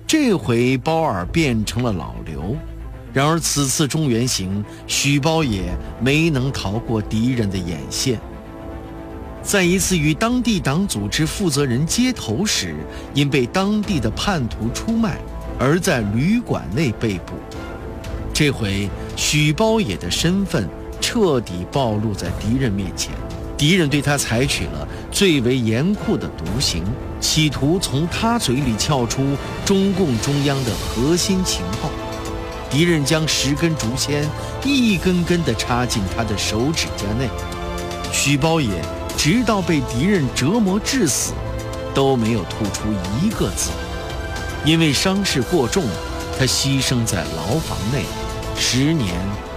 这回包尔变成了老刘。然而此次中原行，许包也没能逃过敌人的眼线。在一次与当地党组织负责人接头时，因被当地的叛徒出卖，而在旅馆内被捕。这回许包也的身份彻底暴露在敌人面前，敌人对他采取了最为严酷的毒刑，企图从他嘴里撬出中共中央的核心情报。敌人将10根竹签一根根地插进他的手指甲内，许包也直到被敌人折磨致死，都没有吐出一个字。因为伤势过重，他牺牲在牢房内，时年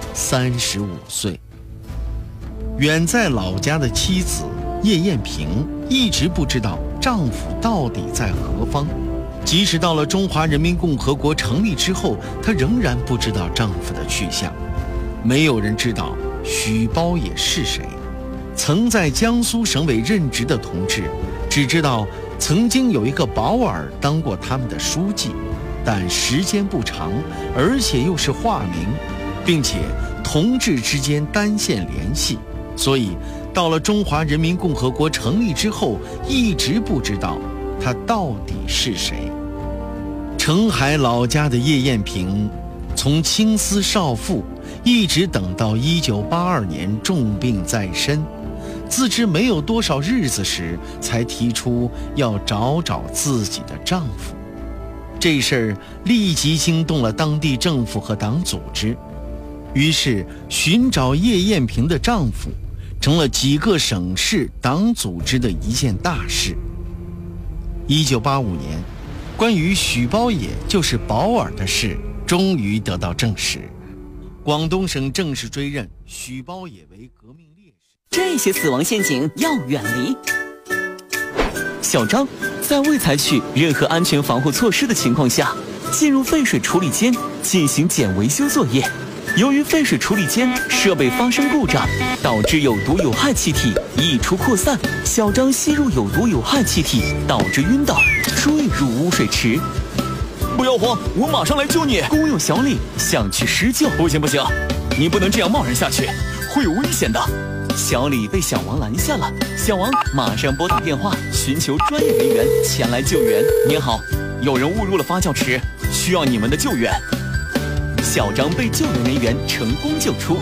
35岁。远在老家的妻子叶艳萍一直不知道丈夫到底在何方，即使到了中华人民共和国成立之后，她仍然不知道丈夫的去向。没有人知道许包也是谁。曾在江苏省委任职的同志只知道曾经有一个保尔当过他们的书记，但时间不长，而且又是化名，并且同志之间单线联系，所以到了中华人民共和国成立之后，一直不知道他到底是谁。澄海老家的叶艳萍从青丝少妇一直等到1982年重病在身，自知没有多少日子时，才提出要找自己的丈夫。这事儿立即惊动了当地政府和党组织，于是寻找叶艳萍的丈夫成了几个省市党组织的一件大事。1985年，关于许包也就是保尔的事终于得到证实，广东省正式追认许包也为革命烈士。 这些死亡陷阱要远离。小张在未采取任何安全防护措施的情况下，进入废水处理间进行简维修作业。由于废水处理间设备发生故障，导致有毒有害气体溢出扩散，小张吸入有毒有害气体，导致晕倒，坠入污水池。 不要慌，我马上来救你。 工友小李想去施救， 不行，你不能这样贸然下去，会有危险的。 小李被小王拦下了，小王马上拨打电话寻求专业人员前来救援。 您好，有人误入了发酵池，需要你们的救援。 小张被救援人员成功救出。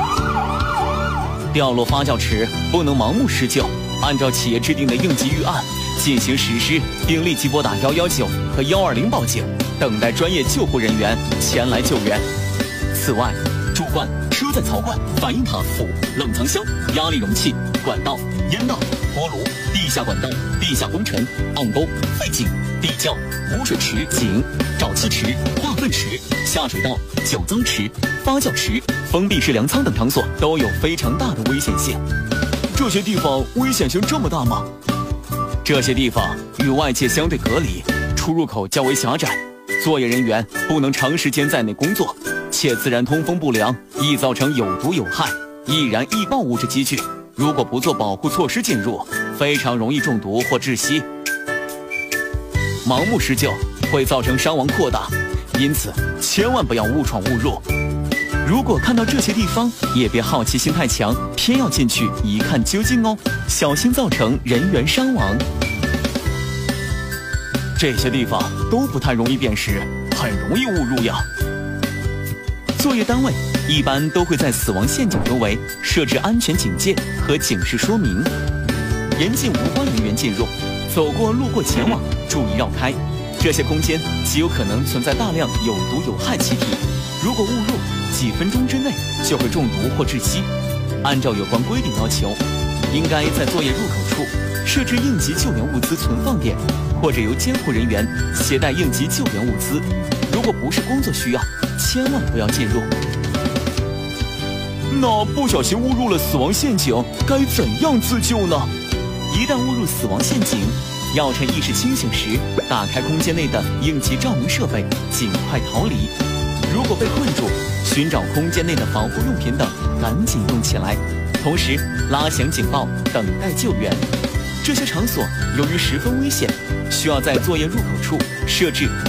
掉落发酵池不能盲目施救，按照企业制定的应急预案进行实施，并立即拨打119和120报警，等待专业救护人员前来救援。此外，主管、车载槽管、反应塔、釜、冷藏箱、压力容器、管道、烟道、锅炉、地下管道、地下工程、暗沟、废井、地窖、污水池、井、沼气池、化粪池、下水道、酒脏池、发酵池、封闭式粮仓等场所都有非常大的危险性。 这些地方危险性这么大吗？ 这些地方与外界相对隔离，出入口较为狭窄，作业人员不能长时间在内工作，且自然通风不良，易造成有毒有害、易燃易爆物质积聚。如果不做保护措施进入，非常容易中毒或窒息。盲目施救会造成伤亡扩大，因此千万不要误闯误入。如果看到这些地方，也别好奇心太强，偏要进去一看究竟哦，小心造成人员伤亡。这些地方都不太容易辨识，很容易误入呀。作业单位一般都会在死亡陷阱周围设置安全警戒和警示说明，严禁无关人员进入，走过路过前往注意绕开。这些空间极有可能存在大量有毒有害气体，如果误入，几分钟之内就会中毒或窒息。按照有关规定要求，应该在作业入口处设置应急救援物资存放点，或者由监护人员携带应急救援物资。如果不是工作需要，千万不要进入。 那不小心误入了死亡陷阱，该怎样自救呢？ 一旦误入死亡陷阱，要趁意识清醒时打开空间内的应急照明设备，尽快逃离。如果被困住，寻找空间内的防护用品等，赶紧用起来，同时拉响警报，等待救援。这些场所由于十分危险，需要在作业入口处设置